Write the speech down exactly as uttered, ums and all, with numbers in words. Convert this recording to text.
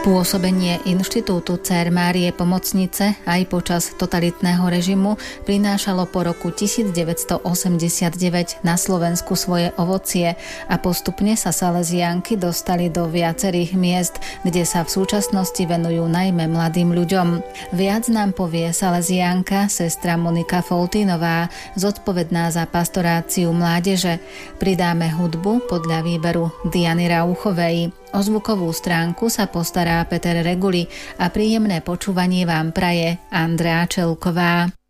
Pôsobenie Inštitútu Dcér Márie Pomocnice aj počas totalitného režimu prinášalo po roku devätnásťstoosemdesiatdeväť na Slovensku svoje ovocie a postupne sa Salesiánky dostali do viacerých miest, kde sa v súčasnosti venujú najmä mladým ľuďom. Viac nám povie Salesiánka sestra Monika Foltínová, zodpovedná za pastoráciu mládeže. Pridáme hudbu podľa výberu Diany Rauchovej. O zvukovú stránku sa postará Peter Reguli a príjemné počúvanie vám praje Andrea Čelková.